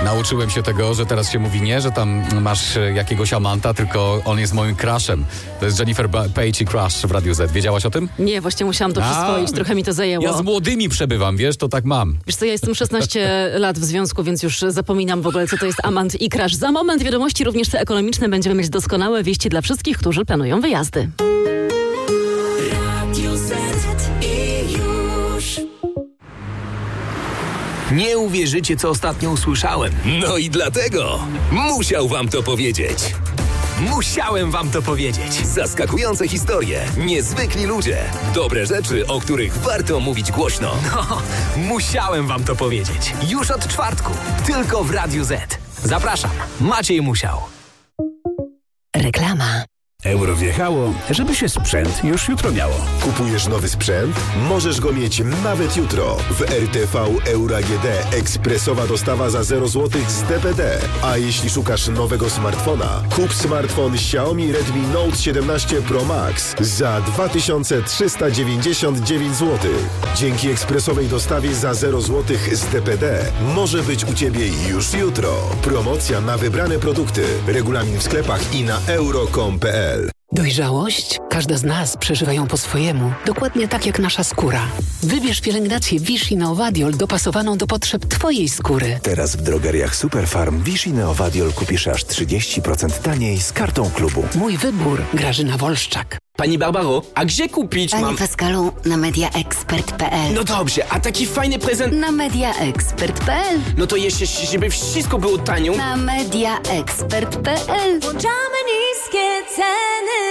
Nauczyłem się tego, że teraz się mówi nie, że tam masz jakiegoś amanta, tylko on jest moim crushem. To jest Jennifer Page i Crush w Radiu Z. Wiedziałaś o tym? Nie, właśnie musiałam to przyswoić, trochę mi to zajęło. Ja z młodymi przebywam, wiesz, to tak mam. Wiesz co, ja jestem 16 lat w związku, więc już zapominam w ogóle, co to jest amant i crush. Za moment wiadomości również te ekonomiczne. Będziemy mieć doskonałe wieści dla wszystkich, którzy planują wyjazdy. Nie uwierzycie, co ostatnio usłyszałem. No i dlatego musiał wam to powiedzieć. Musiałem wam to powiedzieć. Zaskakujące historie, niezwykli ludzie, dobre rzeczy, o których warto mówić głośno. No, musiałem wam to powiedzieć. Już od czwartku. Tylko w Radiu Z. Zapraszam. Maciej Musiał. Reklama. Euro wjechało, żeby się sprzęt już jutro miało. Kupujesz nowy sprzęt? Możesz go mieć nawet jutro. W RTV Euro AGD ekspresowa dostawa za 0 zł z DPD. A jeśli szukasz nowego smartfona, kup smartfon Xiaomi Redmi Note 17 Pro Max za 2399 zł. Dzięki ekspresowej dostawie za 0 zł z DPD może być u Ciebie już jutro. Promocja na wybrane produkty. Regulamin w sklepach i na euro.com.pl. Dojrzałość? Każda z nas przeżywa ją po swojemu. Dokładnie tak jak nasza skóra. Wybierz pielęgnację Vichy Neovadiol dopasowaną do potrzeb Twojej skóry. Teraz w drogeriach Superfarm Vichy Neovadiol kupisz aż 30% taniej z kartą klubu. Mój wybór. Grażyna Wolszczak. Pani Barbaro, a gdzie kupić Panie Pascalu, na mediaexpert.pl. No dobrze, a taki fajny prezent... Na mediaexpert.pl. No to jeszcze, żeby wszystko było tanio... Na mediaexpert.pl. Włączamy niskie ceny.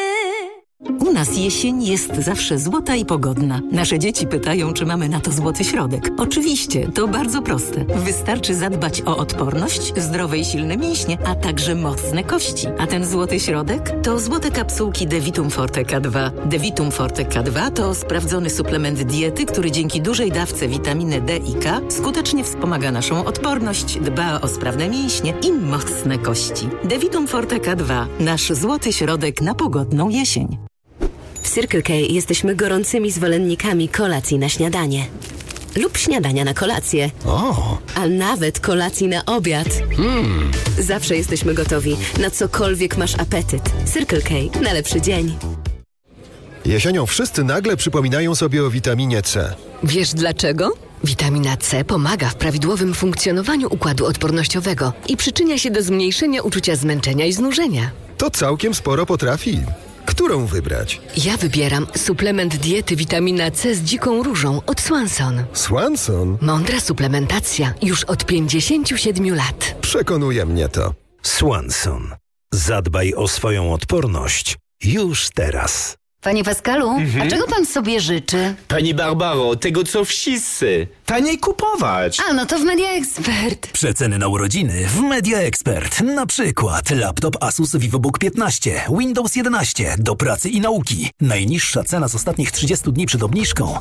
U nas jesień jest zawsze złota i pogodna. Nasze dzieci pytają, czy mamy na to złoty środek. Oczywiście, to bardzo proste. Wystarczy zadbać o odporność, zdrowe i silne mięśnie, a także mocne kości. A ten złoty środek to złote kapsułki Devitum Forte K2. Devitum Forte K2 to sprawdzony suplement diety, który dzięki dużej dawce witaminy D i K skutecznie wspomaga naszą odporność, dba o sprawne mięśnie i mocne kości. Devitum Forte K2. Nasz złoty środek na pogodną jesień. W Circle K jesteśmy gorącymi zwolennikami kolacji na śniadanie. Lub śniadania na kolację. A nawet kolacji na obiad. Zawsze jesteśmy gotowi na cokolwiek masz apetyt. Circle K. Na lepszy dzień. Jesienią wszyscy nagle przypominają sobie o witaminie C. Wiesz dlaczego? Witamina C pomaga w prawidłowym funkcjonowaniu układu odpornościowego i przyczynia się do zmniejszenia uczucia zmęczenia i znużenia. To całkiem sporo potrafi. Którą wybrać? Ja wybieram suplement diety witamina C z dziką różą od Swanson. Swanson? Mądra suplementacja już od 57 lat. Przekonuje mnie to. Swanson. Zadbaj o swoją odporność już teraz. Panie Pascalu, a czego pan sobie życzy? Pani Barbaro, tego co wszyscy. Taniej kupować. A, no to w Media Expert. Przeceny na urodziny w Media Expert. Na przykład laptop Asus VivoBook 15, Windows 11 do pracy i nauki. Najniższa cena z ostatnich 30 dni przed obniżką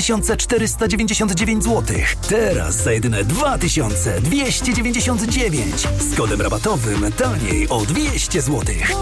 2499 zł. Teraz za jedyne 2299. Z kodem rabatowym taniej o 200 zł.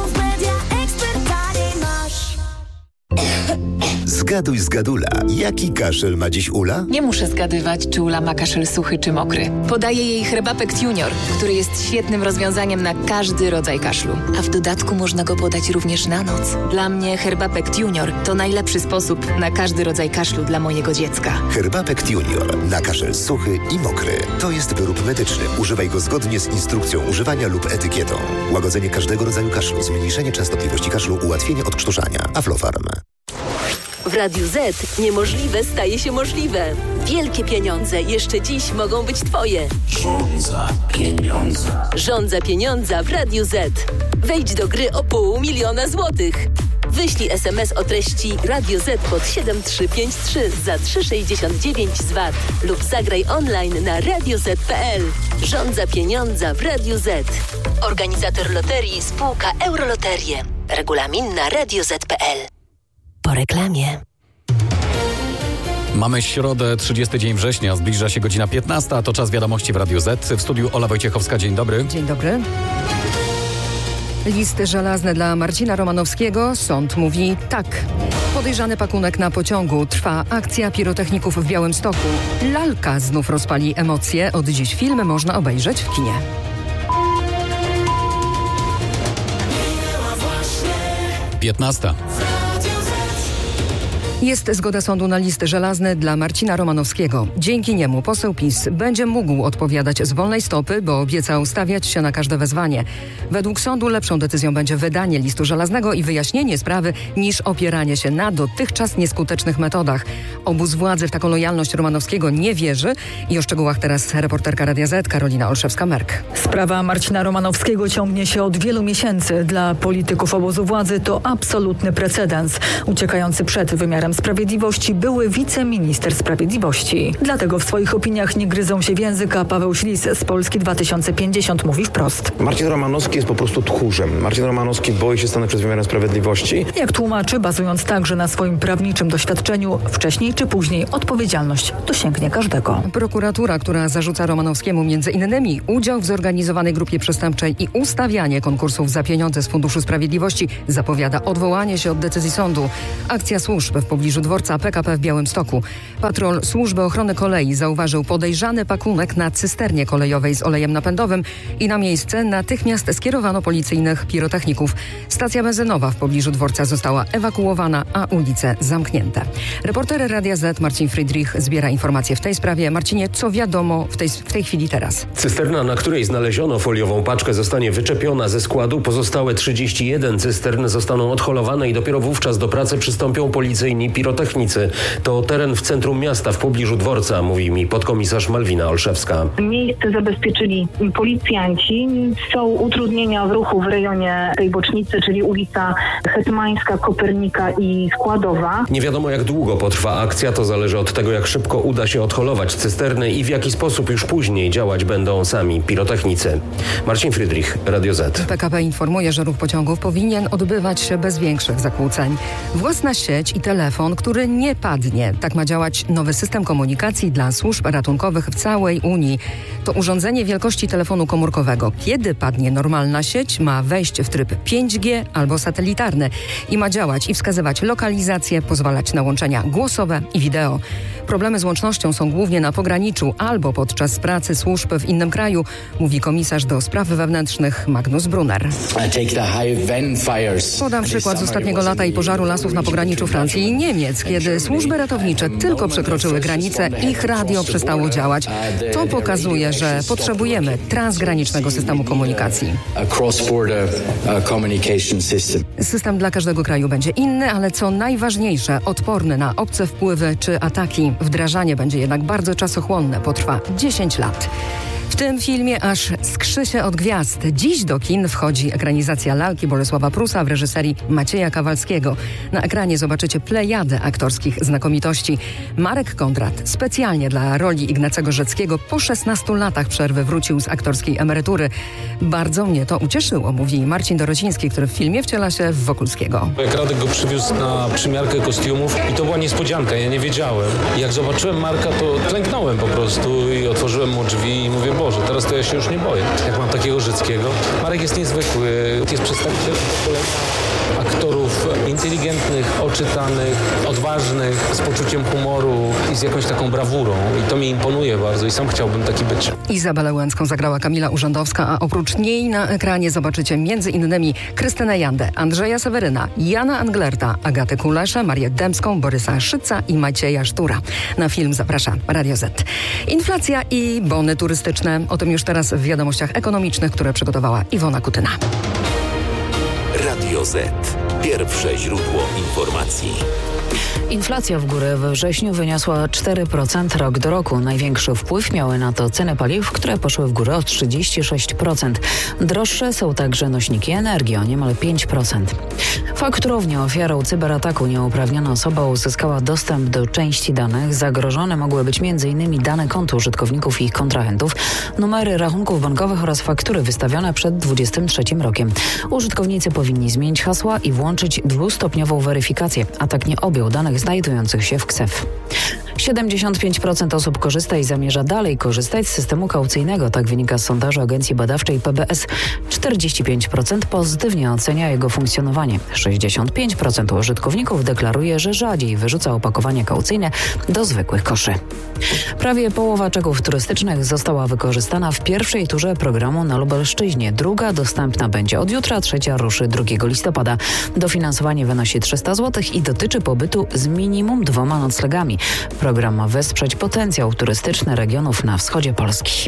Zgaduj z Gadula. Jaki kaszel ma dziś Ula? Nie muszę zgadywać, czy Ula ma kaszel suchy czy mokry. Podaję jej Herbapekt Junior, który jest świetnym rozwiązaniem na każdy rodzaj kaszlu. A w dodatku można go podać również na noc. Dla mnie Herbapekt Junior to najlepszy sposób na każdy rodzaj kaszlu dla mojego dziecka. Herbapekt Junior na kaszel suchy i mokry. To jest wyrób medyczny. Używaj go zgodnie z instrukcją używania lub etykietą. Łagodzenie każdego rodzaju kaszlu, zmniejszenie częstotliwości kaszlu, ułatwienie odkrztuszania. Aflofarm. W Radiu Z niemożliwe staje się możliwe. Wielkie pieniądze jeszcze dziś mogą być Twoje. Żądza pieniądza. Żądza pieniądza w Radiu Z. Wejdź do gry o 500 000 złotych. Wyślij SMS o treści Radio Z pod 7353 za 3,69 z VAT lub zagraj online na radioz.pl. Żądza pieniądza w Radiu Z. Organizator loterii spółka Euroloterie. Regulamin na radioz.pl. Po reklamie. Mamy środę, 30 dzień września, zbliża się godzina 15, a to czas wiadomości w Radiu Z. W studiu Ola Wojciechowska, dzień dobry. Dzień dobry. List żelazny dla Marcina Romanowskiego. Sąd mówi tak. Podejrzany pakunek na pociągu. Trwa akcja pirotechników w Białymstoku. Lalka znów rozpali emocje. Od dziś film można obejrzeć w kinie. Piętnasta. Jest zgoda sądu na list żelazny dla Marcina Romanowskiego. Dzięki niemu poseł PiS będzie mógł odpowiadać z wolnej stopy, bo obiecał stawiać się na każde wezwanie. Według sądu lepszą decyzją będzie wydanie listu żelaznego i wyjaśnienie sprawy niż opieranie się na dotychczas nieskutecznych metodach. Obóz władzy w taką lojalność Romanowskiego nie wierzy i o szczegółach teraz reporterka Radia Z Karolina Olszewska-Merk. Sprawa Marcina Romanowskiego ciągnie się od wielu miesięcy. Dla polityków obozu władzy to absolutny precedens. Uciekający przed wymiarem sprawiedliwości były wiceminister sprawiedliwości. Dlatego w swoich opiniach nie gryzą się w język, a Paweł Ślis z Polski 2050 mówi wprost. Marcin Romanowski jest po prostu tchórzem. Marcin Romanowski boi się stanąć przed wymiarem sprawiedliwości. Jak tłumaczy, bazując także na swoim prawniczym doświadczeniu, wcześniej czy później odpowiedzialność dosięgnie każdego. Prokuratura, która zarzuca Romanowskiemu m.in. udział w zorganizowanej grupie przestępczej i ustawianie konkursów za pieniądze z Funduszu Sprawiedliwości, zapowiada odwołanie się od decyzji sądu. Akcja służb w pobliżu dworca PKP w Białymstoku. Patrol Służby Ochrony Kolei zauważył podejrzany pakunek na cysternie kolejowej z olejem napędowym i na miejsce natychmiast skierowano policyjnych pirotechników. Stacja benzynowa w pobliżu dworca została ewakuowana, a ulice zamknięte. Reporter Radia Z Marcin Friedrich zbiera informacje w tej sprawie. Marcinie, co wiadomo w tej chwili teraz? Cysterna, na której znaleziono foliową paczkę, zostanie wyczepiona ze składu. Pozostałe 31 cystern zostaną odholowane i dopiero wówczas do pracy przystąpią policyjni pirotechnicy. To teren w centrum miasta, w pobliżu dworca, mówi mi podkomisarz Malwina Olszewska. Miejsce zabezpieczyli policjanci. Są utrudnienia w ruchu w rejonie tej bocznicy, czyli ulica Hetmańska, Kopernika i Składowa. Nie wiadomo, jak długo potrwa akcja. To zależy od tego, jak szybko uda się odholować cysterny i w jaki sposób już później działać będą sami pirotechnicy. Marcin Friedrich, Radio Z. PKP informuje, że ruch pociągów powinien odbywać się bez większych zakłóceń. Własna sieć i telefon, który nie padnie. Tak ma działać nowy system komunikacji dla służb ratunkowych w całej Unii. To urządzenie wielkości telefonu komórkowego. Kiedy padnie normalna sieć, ma wejść w tryb 5G albo satelitarny i ma działać i wskazywać lokalizację, pozwalać na łączenia głosowe i wideo. Problemy z łącznością są głównie na pograniczu albo podczas pracy służb w innym kraju, mówi komisarz do spraw wewnętrznych Magnus Brunner. Podam przykład z ostatniego lata i pożaru lasów na pograniczu Francji i Niemiec. Kiedy służby ratownicze tylko przekroczyły granicę, ich radio przestało działać. To pokazuje, że potrzebujemy transgranicznego systemu komunikacji. System dla każdego kraju będzie inny, ale co najważniejsze, odporny na obce wpływy czy ataki. Wdrażanie będzie jednak bardzo czasochłonne, potrwa 10 lat. W tym filmie aż skrzy się od gwiazd. Dziś do kin wchodzi ekranizacja lalki Bolesława Prusa w reżyserii Macieja Kawalskiego. Na ekranie zobaczycie plejadę aktorskich znakomitości. Marek Kondrat specjalnie dla roli Ignacego Rzeckiego po 16 latach przerwy wrócił z aktorskiej emerytury. Bardzo mnie to ucieszyło, mówi Marcin Dorociński, który w filmie wciela się w Wokulskiego. Jak Radek go przywiózł na przymiarkę kostiumów i to była niespodzianka, ja nie wiedziałem. Jak zobaczyłem Marka, to klęknąłem po prostu i otworzyłem mu drzwi i mówię, Boże, teraz to ja się już nie boję. Jak mam takiego Rzeckiego. Marek jest niezwykły, jest przedstawicielem pokolenia aktorów inteligentnych, oczytanych, odważnych, z poczuciem humoru i z jakąś taką brawurą. I to mi imponuje bardzo i sam chciałbym taki być. Izabelę Łęcką zagrała Kamila Urzędowska, a oprócz niej na ekranie zobaczycie m.in. Krystynę Jandę, Andrzeja Seweryna, Jana Anglerta, Agatę Kuleszę, Marię Dębską, Borysa Szyca i Macieja Sztura. Na film zaprasza Radio Z. Inflacja i bony turystyczne. O tym już teraz w wiadomościach ekonomicznych, które przygotowała Iwona Kutyna. Radio Z. Pierwsze źródło informacji. Inflacja w górę we wrześniu wyniosła 4% rok do roku. Największy wpływ miały na to ceny paliw, które poszły w górę o 36%. Droższe są także nośniki energii o niemal 5%. Fakturownie ofiarą cyberataku nieuprawniona osoba uzyskała dostęp do części danych. Zagrożone mogły być m.in. dane kont użytkowników i ich kontrahentów, numery rachunków bankowych oraz faktury wystawione przed 23 rokiem. Użytkownicy powinni zmienić hasła i włączyć dwustopniową weryfikację. Atak nie objął danych znajdujących się w KSEF. 75% osób korzysta i zamierza dalej korzystać z systemu kaucyjnego. Tak wynika z sondażu agencji badawczej PBS. 45% pozytywnie ocenia jego funkcjonowanie. 65% użytkowników deklaruje, że rzadziej wyrzuca opakowania kaucyjne do zwykłych koszy. Prawie połowa czeków turystycznych została wykorzystana w pierwszej turze programu na Lubelszczyźnie. Druga dostępna będzie od jutra, trzecia ruszy 2 listopada. Dofinansowanie wynosi 300 zł i dotyczy pobytu z minimum 2 noclegami. Program ma wesprzeć potencjał turystyczny regionów na wschodzie Polski.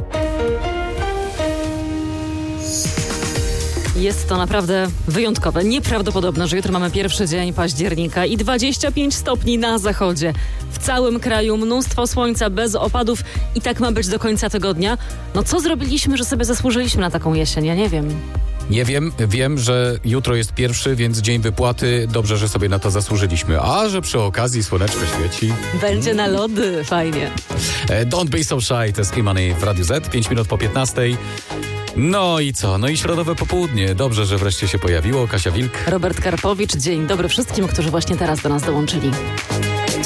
Jest to naprawdę wyjątkowe, nieprawdopodobne, że jutro mamy pierwszy dzień października i 25 stopni na zachodzie. W całym kraju mnóstwo słońca, bez opadów i tak ma być do końca tygodnia. No co zrobiliśmy, że sobie zasłużyliśmy na taką jesień? Ja nie wiem. Nie wiem, że jutro jest pierwszy, więc dzień wypłaty. Dobrze, że sobie na to zasłużyliśmy. A że przy okazji słoneczko świeci. Będzie na lody, fajnie. Don't be so shy, to jest E-Money w Radiu Z, 5 minut po 15. No i co? No i środowe popołudnie. Dobrze, że wreszcie się pojawiło. Kasia Wilk. Robert Karpowicz. Dzień dobry wszystkim, którzy właśnie teraz do nas dołączyli.